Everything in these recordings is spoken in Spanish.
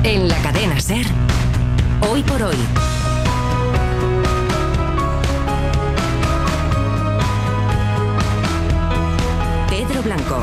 En la cadena SER, Hoy por Hoy. Pedro Blanco.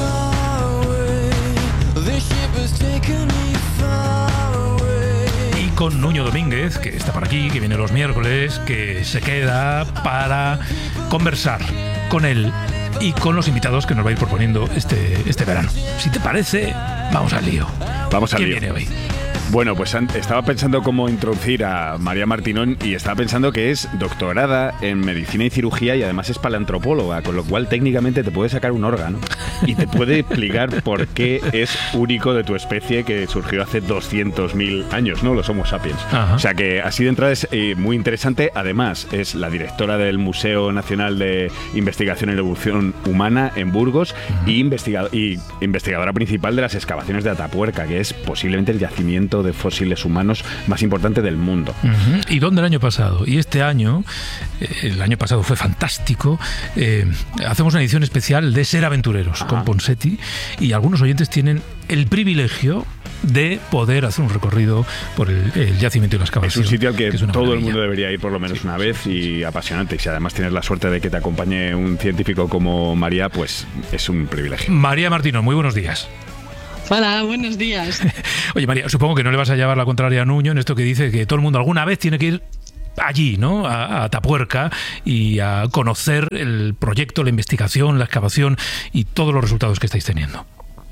Y con Nuño Domínguez, que está por aquí, que viene los miércoles, que se queda para conversar con él y con los invitados que nos va a ir proponiendo este verano. Si te parece, vamos al lío. Vamos al lío. ¿Qué viene hoy? Bueno, pues estaba pensando cómo introducir a María Martinón y estaba pensando que es doctorada en medicina y cirugía y además es paleantropóloga, con lo cual técnicamente te puede sacar un órgano y te puede explicar por qué es único de tu especie, que surgió hace 200.000 años, ¿no? Los Homo sapiens. Ajá. O sea que así de entrada es muy interesante. Además es la directora del Museo Nacional de Investigación en Evolución Humana en Burgos y investigadora principal de las excavaciones de Atapuerca, que es posiblemente el yacimiento de fósiles humanos más importante del mundo. ¿Y dónde el año pasado? Y este año, el año pasado fue fantástico, hacemos una edición especial de Ser Aventureros con Ponseti y algunos oyentes tienen el privilegio de poder hacer un recorrido por el yacimiento y la excavación. Es un sitio al que todo maravilla. El mundo debería ir por lo menos una vez y apasionante. Y si además tienes la suerte de que te acompañe un científico como María, pues es un privilegio. María Martinón, muy buenos días. Hola, buenos días. Oye, María, supongo que no le vas a llevar la contraria a Nuño en esto que dice que todo el mundo alguna vez tiene que ir allí, ¿no? A Atapuerca y a conocer el proyecto, la investigación, la excavación y todos los resultados que estáis teniendo.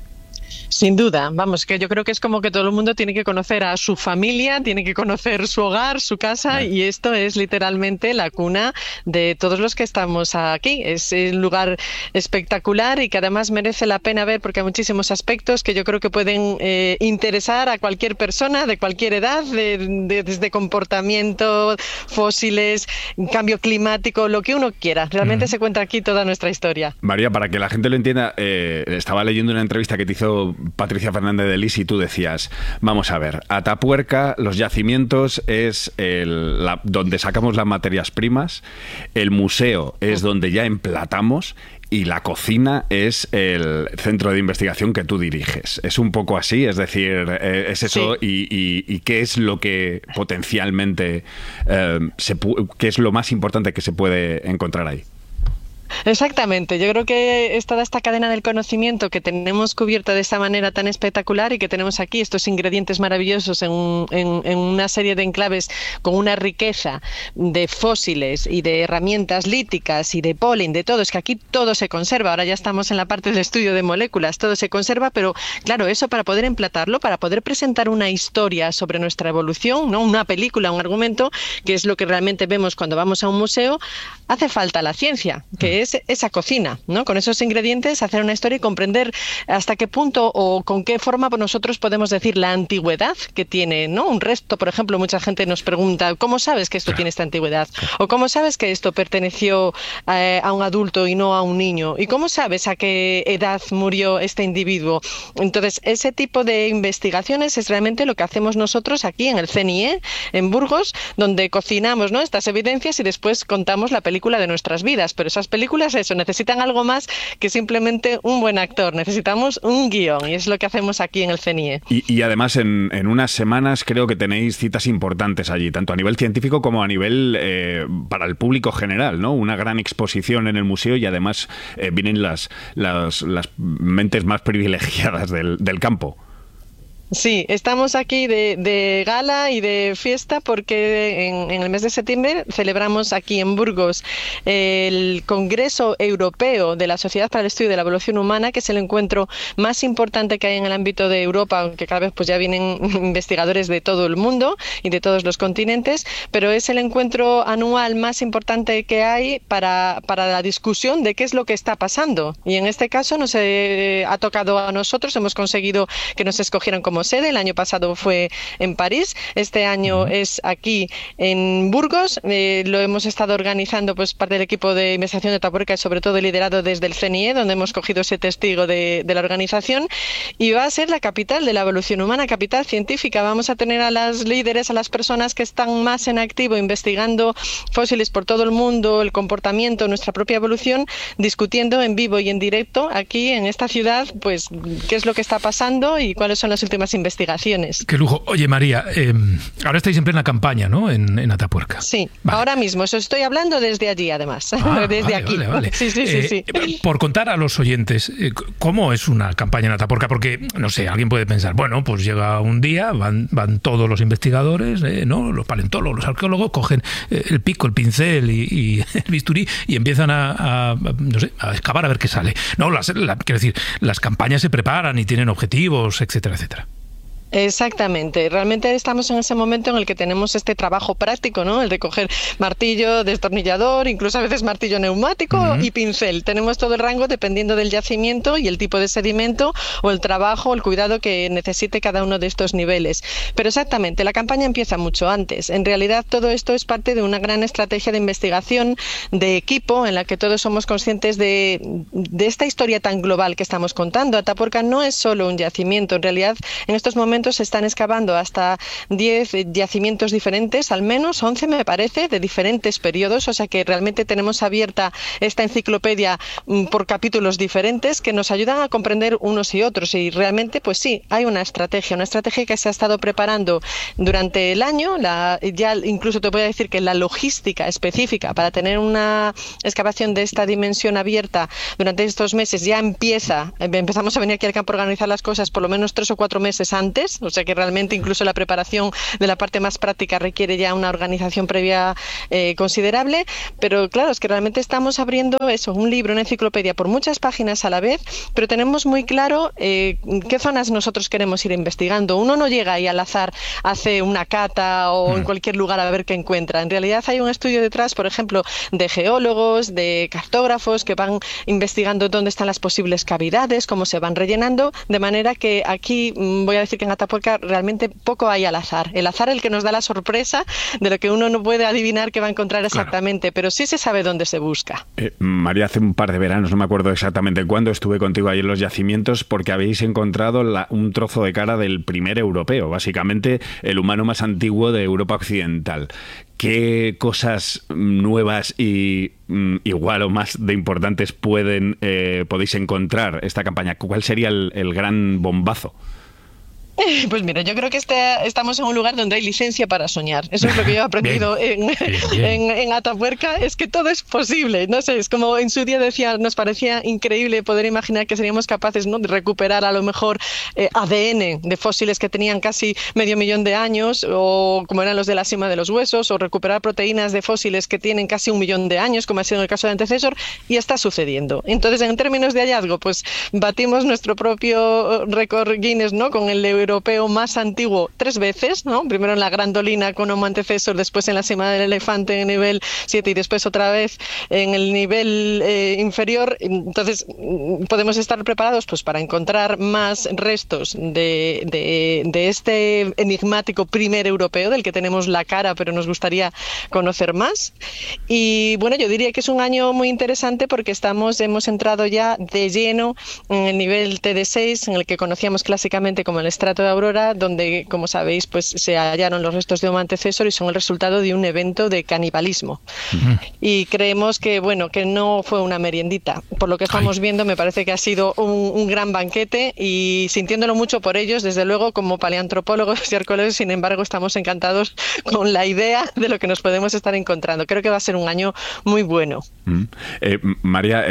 Sin duda, vamos, que yo creo que es como que todo el mundo tiene que conocer a su familia, tiene que conocer su hogar, su casa, y esto es literalmente la cuna de todos los que estamos aquí. Es un lugar espectacular y que además merece la pena ver porque hay muchísimos aspectos que yo creo que pueden interesar a cualquier persona de cualquier edad, desde comportamiento, fósiles, cambio climático, lo que uno quiera. Realmente se cuenta aquí toda nuestra historia. María, para que la gente lo entienda, estaba leyendo una entrevista que te hizo Patricia Fernández de Lis y tú decías, vamos a ver, Atapuerca, los yacimientos es donde sacamos las materias primas, el museo es donde ya emplatamos y la cocina es el centro de investigación que tú diriges. Es un poco así, es decir, es eso. Sí. ¿Y qué es lo que potencialmente, qué es lo más importante que se puede encontrar ahí? Exactamente, yo creo que es toda esta cadena del conocimiento que tenemos cubierta de esta manera tan espectacular y que tenemos aquí estos ingredientes maravillosos en una serie de enclaves con una riqueza de fósiles y de herramientas líticas y de polen, de todo, es que aquí todo se conserva. Ahora ya estamos en la parte del estudio de moléculas, todo se conserva, pero claro, eso para poder emplatarlo, para poder presentar una historia sobre nuestra evolución, ¿no? Una película, un argumento, que es lo que realmente vemos cuando vamos a un museo, hace falta la ciencia, que es esa cocina, ¿no? Con esos ingredientes hacer una historia y comprender hasta qué punto o con qué forma nosotros podemos decir la antigüedad que tiene, ¿no? Un resto, por ejemplo, mucha gente nos pregunta, ¿cómo sabes que esto tiene esta antigüedad? ¿O cómo sabes que esto perteneció a un adulto y no a un niño? ¿Y cómo sabes a qué edad murió este individuo? Entonces, ese tipo de investigaciones es realmente lo que hacemos nosotros aquí en el CNIE, en Burgos, donde cocinamos, ¿no? Estas evidencias y después contamos la película de nuestras vidas, pero esas películas necesitan algo más que simplemente un buen actor, necesitamos un guión y es lo que hacemos aquí en el CNIE. Y además en unas semanas creo que tenéis citas importantes allí, tanto a nivel científico como a nivel para el público general, ¿no? Una gran exposición en el museo y además vienen las mentes más privilegiadas del campo. Sí, estamos aquí de gala y de fiesta porque en el mes de septiembre celebramos aquí en Burgos el Congreso Europeo de la Sociedad para el Estudio de la Evolución Humana, que es el encuentro más importante que hay en el ámbito de Europa, aunque cada vez pues ya vienen investigadores de todo el mundo y de todos los continentes, pero es el encuentro anual más importante que hay para la discusión de qué es lo que está pasando. Y en este caso nos ha tocado a nosotros, hemos conseguido que nos escogieran como sede. El año pasado fue en París, este año es aquí en Burgos. Lo hemos estado organizando pues parte del equipo de investigación de Atapuerca y sobre todo liderado desde el CNIE, donde hemos cogido ese testigo de la organización, y va a ser la capital de la evolución humana, capital científica. Vamos a tener a las líderes, a las personas que están más en activo investigando fósiles por todo el mundo, el comportamiento, nuestra propia evolución, discutiendo en vivo y en directo aquí en esta ciudad pues qué es lo que está pasando y cuáles son las últimas las investigaciones. Qué lujo. Oye, María, ahora estáis en plena campaña, ¿no? En Atapuerca. Sí, vale. Ahora mismo. Os estoy hablando desde allí, además. Desde aquí. Vale. Sí. Por contar a los oyentes, ¿cómo es una campaña en Atapuerca? Porque, no sé, alguien puede pensar, bueno, pues llega un día, van todos los investigadores, ¿no? Los paleontólogos, los arqueólogos, cogen el pico, el pincel y el bisturí y empiezan a excavar a ver qué sale. No, quiero decir, las campañas se preparan y tienen objetivos, etcétera, etcétera. Exactamente. Realmente estamos en ese momento en el que tenemos este trabajo práctico, ¿no? El de coger martillo, destornillador, incluso a veces martillo neumático y pincel. Tenemos todo el rango dependiendo del yacimiento y el tipo de sedimento o el trabajo o el cuidado que necesite cada uno de estos niveles. Pero exactamente, la campaña empieza mucho antes. En realidad todo esto es parte de una gran estrategia de investigación de equipo en la que todos somos conscientes de esta historia tan global que estamos contando. Atapuerca no es solo un yacimiento. En realidad, en estos momentos se están excavando hasta 10 yacimientos diferentes, al menos 11 me parece, de diferentes periodos, o sea que realmente tenemos abierta esta enciclopedia por capítulos diferentes que nos ayudan a comprender unos y otros, y realmente pues sí, hay una estrategia que se ha estado preparando durante el año, ya incluso te voy a decir que la logística específica para tener una excavación de esta dimensión abierta durante estos meses ya empezamos a venir aquí al campo a organizar las cosas por lo menos 3 o 4 meses antes. O sea que realmente incluso la preparación de la parte más práctica requiere ya una organización previa considerable, pero claro, es que realmente estamos abriendo un libro, una enciclopedia por muchas páginas a la vez, pero tenemos muy claro qué zonas nosotros queremos ir investigando. Uno no llega y al azar hace una cata o en cualquier lugar a ver qué encuentra. En realidad hay un estudio detrás, por ejemplo, de geólogos, de cartógrafos que van investigando dónde están las posibles cavidades, cómo se van rellenando, de manera que aquí voy a decir que en Atapuerca realmente poco hay al azar. El azar es el que nos da la sorpresa de lo que uno no puede adivinar que va a encontrar exactamente, claro. Pero sí se sabe dónde se busca. María, hace un par de veranos, no me acuerdo exactamente cuándo, estuve contigo ahí en los yacimientos porque habéis encontrado un trozo de cara del primer europeo, básicamente el humano más antiguo de Europa Occidental. ¿Qué cosas nuevas y igual o más de importantes podéis encontrar esta campaña? ¿Cuál sería el gran bombazo? Pues mira, yo creo que estamos en un lugar donde hay licencia para soñar. Eso es lo que yo he aprendido en Atapuerca, es que todo es posible. No sé, es como en su día nos parecía increíble poder imaginar que seríamos capaces, ¿no?, de recuperar a lo mejor ADN de fósiles que tenían casi 500.000 de años, o como eran los de la cima de los huesos, o recuperar proteínas de fósiles que tienen casi 1.000.000 de años, como ha sido en el caso de Antecesor, y está sucediendo. Entonces, en términos de hallazgo, pues batimos nuestro propio récord Guinness, ¿no?, con el europeo más antiguo 3 veces, ¿no? Primero en la Grandolina con Homo antecesor, después en la cima del elefante en el nivel 7 y después otra vez en el nivel inferior. Entonces podemos estar preparados pues para encontrar más restos de este enigmático primer europeo del que tenemos la cara, pero nos gustaría conocer más. Y bueno, yo diría que es un año muy interesante porque hemos entrado ya de lleno en el nivel TD6, en el que conocíamos clásicamente como el estrato de Aurora, donde, como sabéis, pues se hallaron los restos de Homo antecesor y son el resultado de un evento de canibalismo. Y creemos que, bueno, que no fue una meriendita. Por lo que estamos viendo, me parece que ha sido un gran banquete y sintiéndolo mucho por ellos, desde luego, como paleoantropólogos y arqueólogos, sin embargo, estamos encantados con la idea de lo que nos podemos estar encontrando. Creo que va a ser un año muy bueno. María,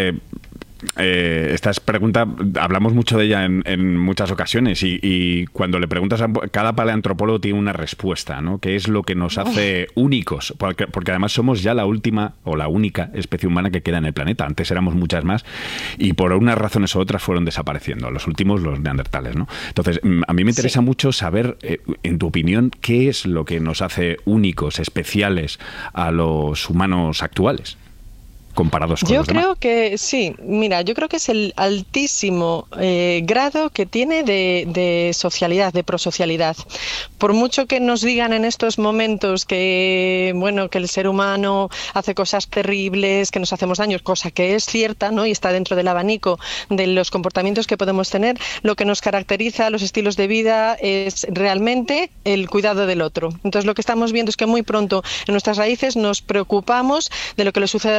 esta pregunta hablamos mucho de ella en muchas ocasiones y cuando le preguntas a cada paleantropólogo tiene una respuesta, ¿no? ¿Qué es lo que nos hace únicos? Porque además somos ya la última o la única especie humana que queda en el planeta. Antes éramos muchas más y por unas razones u otras fueron desapareciendo. Los últimos, los neandertales, ¿no? Entonces, a mí me interesa mucho saber, en tu opinión, qué es lo que nos hace únicos, especiales a los humanos actuales, comparados con los demás. Yo creo que sí, mira, yo creo que es el altísimo grado que tiene de socialidad, de prosocialidad. Por mucho que nos digan en estos momentos que, bueno, que el ser humano hace cosas terribles, que nos hacemos daños, cosa que es cierta, ¿no?, y está dentro del abanico de los comportamientos que podemos tener, lo que nos caracteriza, los estilos de vida, es realmente el cuidado del otro. Entonces lo que estamos viendo es que muy pronto en nuestras raíces nos preocupamos de lo que le sucede al otro,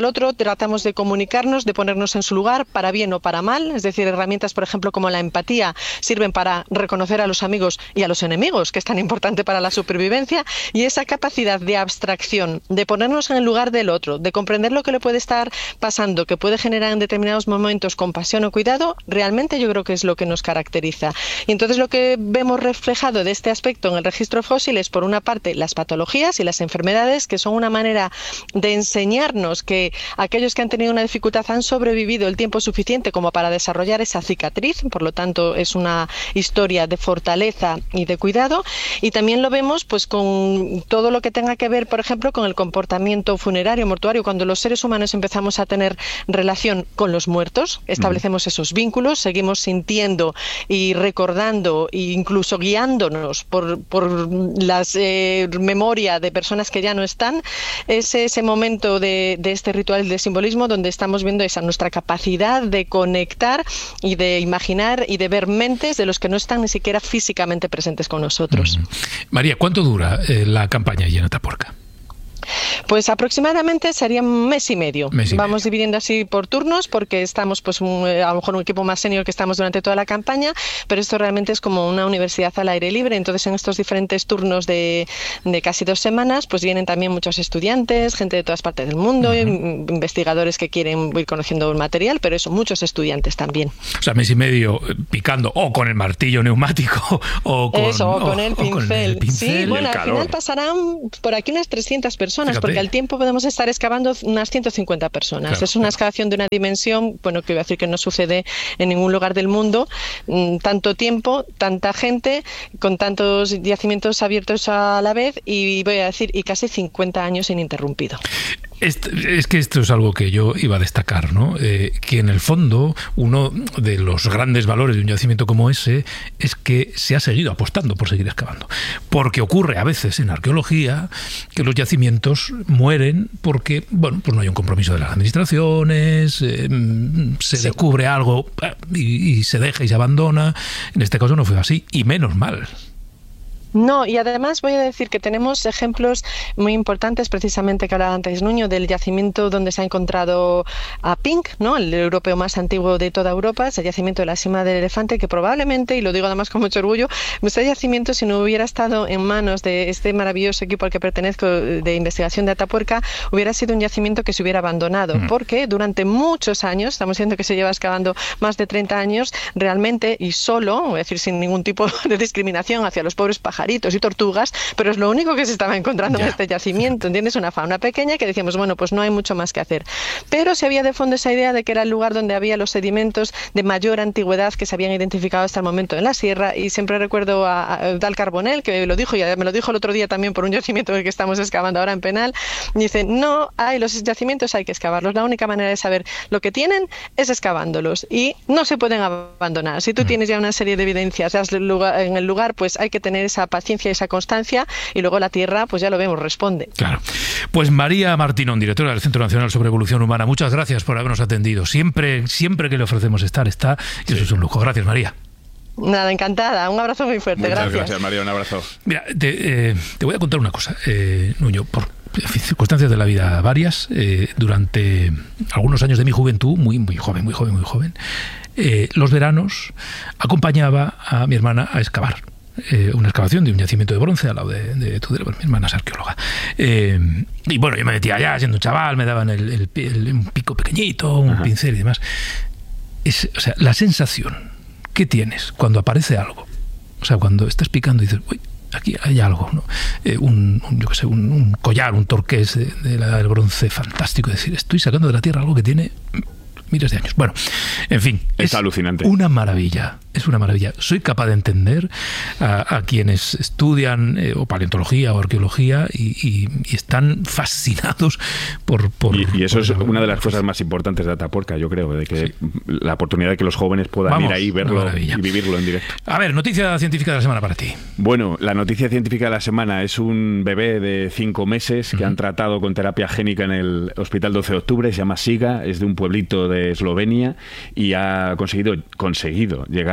tratamos de comunicarnos, de ponernos en su lugar, para bien o para mal. Es decir, herramientas, por ejemplo, como la empatía, sirven para reconocer a los amigos y a los enemigos, que es tan importante para la supervivencia, y esa capacidad de abstracción, de ponernos en el lugar del otro, de comprender lo que le puede estar pasando, que puede generar en determinados momentos compasión o cuidado, realmente yo creo que es lo que nos caracteriza. Y entonces lo que vemos reflejado de este aspecto en el registro fósil es, por una parte, las patologías y las enfermedades, que son una manera de enseñarnos que aquellos que han tenido una dificultad han sobrevivido el tiempo suficiente como para desarrollar esa cicatriz, por lo tanto es una historia de fortaleza y de cuidado. Y también lo vemos pues con todo lo que tenga que ver, por ejemplo, con el comportamiento funerario, mortuario, cuando los seres humanos empezamos a tener relación con los muertos, establecemos esos vínculos, seguimos sintiendo y recordando e incluso guiándonos por la memoria de personas que ya no están. Es ese momento de este ritual de simbolismo donde estamos viendo esa nuestra capacidad de conectar y de imaginar y de ver mentes de los que no están ni siquiera físicamente presentes con nosotros. María, ¿cuánto dura la campaña allí en Atapuerca? Pues aproximadamente sería un mes y medio. Vamos dividiendo así por turnos porque estamos pues a lo mejor un equipo más senior que estamos durante toda la campaña, pero esto realmente es como una universidad al aire libre. Entonces en estos diferentes turnos de casi 2 semanas pues vienen también muchos estudiantes, gente de todas partes del mundo, investigadores que quieren ir conociendo el material, pero eso, muchos estudiantes también. O sea, mes y medio picando o con el martillo neumático o con el pincel. Sí, bueno, al final pasarán por aquí unas 300 personas. Fíjate. Porque al tiempo podemos estar excavando unas 150 personas. Claro, es una excavación de una dimensión, bueno, que voy a decir que no sucede en ningún lugar del mundo. Tanto tiempo, tanta gente, con tantos yacimientos abiertos a la vez y voy a decir, y casi 50 años ininterrumpido. Es que esto es algo que yo iba a destacar, ¿no? Que en el fondo uno de los grandes valores de un yacimiento como ese es que se ha seguido apostando por seguir excavando. Porque ocurre a veces en arqueología que los yacimientos mueren porque, bueno, pues no hay un compromiso de las administraciones, se descubre algo y se deja y se abandona. En este caso no fue así, y menos mal. No, y además voy a decir que tenemos ejemplos muy importantes, precisamente que hablaba antes Nuño, del yacimiento donde se ha encontrado a Pink, ¿no? El europeo más antiguo de toda Europa, es el yacimiento de la Sima del Elefante, que probablemente, y lo digo además con mucho orgullo, este yacimiento, si no hubiera estado en manos de este maravilloso equipo al que pertenezco de investigación de Atapuerca, hubiera sido un yacimiento que se hubiera abandonado, porque durante muchos años, estamos viendo que se lleva excavando más de 30 años, realmente y solo, voy a decir sin ningún tipo de discriminación hacia los pobres pajaritos y tortugas, pero es lo único que se estaba encontrando en este yacimiento, ¿entiendes? Una fauna pequeña que decíamos, bueno, pues no hay mucho más que hacer. Pero se había de fondo esa idea de que era el lugar donde había los sedimentos de mayor antigüedad que se habían identificado hasta el momento en la sierra, y siempre recuerdo a Dal Carbonell, que lo dijo, y me lo dijo el otro día también por un yacimiento que estamos excavando ahora en Penal, y dice, no, los yacimientos hay que excavarlos, la única manera de saber lo que tienen es excavándolos, y no se pueden abandonar. Si tú tienes ya una serie de evidencias en el lugar, pues hay que tener esa paciencia y esa constancia, y luego la tierra, pues ya lo vemos, responde. Claro. Pues María Martínón, directora del Centro Nacional sobre Evolución Humana, muchas gracias por habernos atendido. Siempre que le ofrecemos está, y eso es un lujo. Gracias, María. Nada, encantada. Un abrazo muy fuerte. Muchas gracias, María. Un abrazo. Mira, te voy a contar una cosa, Nuño, por circunstancias de la vida varias, durante algunos años de mi juventud, muy joven, los veranos acompañaba a mi hermana a excavar. Una excavación de un yacimiento de bronce al lado de Tudela, pues mi hermana es arqueóloga. Y bueno, yo me metía allá siendo un chaval, me daban un pico pequeñito, un pincel y demás. O sea, la sensación que tienes cuando aparece algo, o sea, cuando estás picando y dices, uy, aquí hay algo, ¿no? Un collar, un torqués de la edad del bronce fantástico, es decir, estoy sacando de la tierra algo que tiene miles de años. Bueno, en fin, es alucinante. Una maravilla, es una maravilla. Soy capaz de entender a quienes estudian o paleontología o arqueología y están fascinados por y eso es una de las cosas más importantes de Atapuerca, yo creo, de que la oportunidad de que los jóvenes puedan ir ahí, verlo y vivirlo en directo. A ver, noticia científica de la semana para ti. Bueno, la noticia científica de la semana es un bebé de 5 meses que han tratado con terapia génica en el Hospital 12 de Octubre, se llama Siga, es de un pueblito de Eslovenia y ha conseguido llegar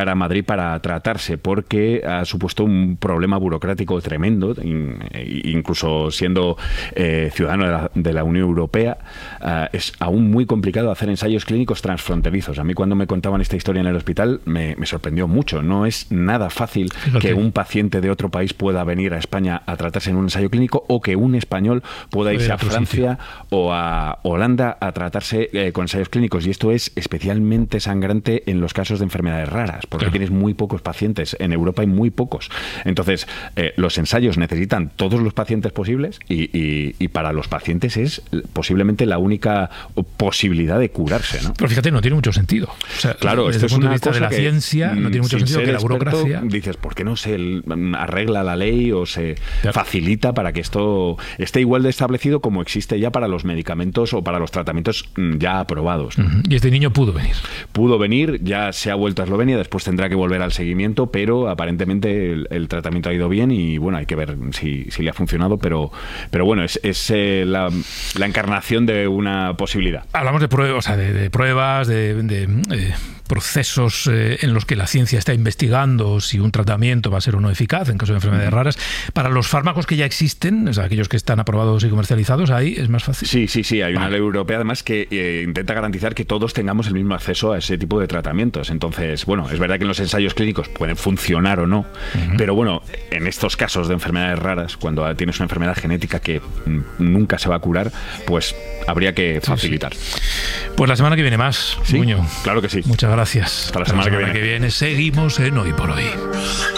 llegar a Madrid para tratarse, porque ha supuesto un problema burocrático tremendo, incluso siendo ciudadano de la Unión Europea, es aún muy complicado hacer ensayos clínicos transfronterizos. A mí cuando me contaban esta historia en el hospital me sorprendió mucho. No es nada fácil que un paciente de otro país pueda venir a España a tratarse en un ensayo clínico, o que un español pueda irse a Francia o a Holanda a tratarse con ensayos clínicos. Y esto es especialmente sangrante en los casos de enfermedades raras, porque tienes muy pocos pacientes. En Europa hay muy pocos. Entonces, los ensayos necesitan todos los pacientes posibles y para los pacientes es posiblemente la única posibilidad de curarse, ¿no? Pero fíjate, no tiene mucho sentido. O sea, claro, desde esto el punto es una de vista de la ciencia, no tiene mucho sentido que la burocracia... Dices, ¿por qué no se arregla la ley o se facilita para que esto esté igual de establecido como existe ya para los medicamentos o para los tratamientos ya aprobados, ¿no? Y este niño pudo venir. Pudo venir, ya se ha vuelto a Eslovenia, después tendrá que volver al seguimiento, pero aparentemente el tratamiento ha ido bien y bueno, hay que ver si le ha funcionado, pero bueno, es la encarnación de una posibilidad. Hablamos de pruebas, de pruebas, de procesos en los que la ciencia está investigando si un tratamiento va a ser o no eficaz en caso de enfermedades raras. Para los fármacos que ya existen, o sea, aquellos que están aprobados y comercializados, ahí es más fácil. Sí, hay una ley europea además que intenta garantizar que todos tengamos el mismo acceso a ese tipo de tratamientos. Entonces, bueno, es verdad que en los ensayos clínicos pueden funcionar o no, pero bueno, en estos casos de enfermedades raras, cuando tienes una enfermedad genética que nunca se va a curar, pues habría que facilitar. Pues la semana que viene más, Sí, Muñoz. claro que sí. Muchas gracias. Hasta la semana que viene. Seguimos en Hoy por Hoy.